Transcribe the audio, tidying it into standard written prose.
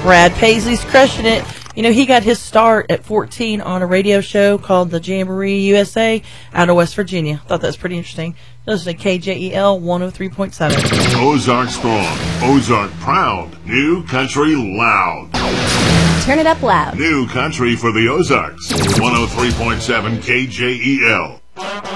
Brad Paisley's crushing it. You know, he got his start at 14 on a radio show called the Jamboree USA out of West Virginia. Thought that was pretty interesting. Listen to KJEL 103.7. Ozark strong, Ozark proud, new country loud. Turn it up loud. New country for the Ozarks. 103.7 KJEL.